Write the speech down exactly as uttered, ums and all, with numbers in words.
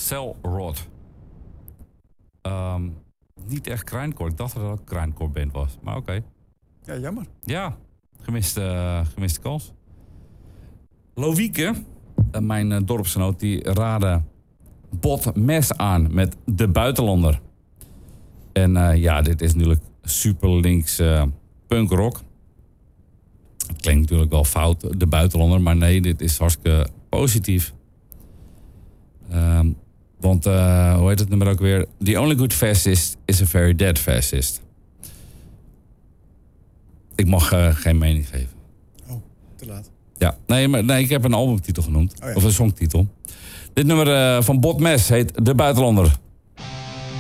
Cell Rot. Um, niet echt grindcore. Ik dacht dat het ook grindcore band was. Maar oké. Okay. Ja, jammer. Ja, gemiste, uh, gemiste kans. Lovieke, uh, mijn uh, dorpsgenoot, die raadde Bot Mes aan met De Buitenlander. En uh, ja, dit is natuurlijk super links uh, punkrock. Het klinkt natuurlijk wel fout, De Buitenlander, maar nee, dit is hartstikke positief. Um, want, uh, hoe heet het nummer ook weer? The only good fascist is a very dead fascist. Ik mag uh, geen mening geven. Oh, te laat. Ja, nee, maar nee, ik heb een albumtitel genoemd. Oh ja. Of een songtitel. Dit nummer uh, van Bot Mes heet De Buitenlander.